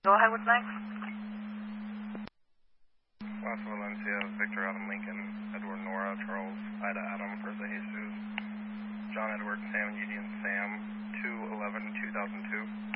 Go ahead, what's next? West Valencia, Victor Adam Lincoln, Edward Nora, Charles Ida Adam, Bertha Jesus, John Edward, Sam Gideon Sam, 211-2002.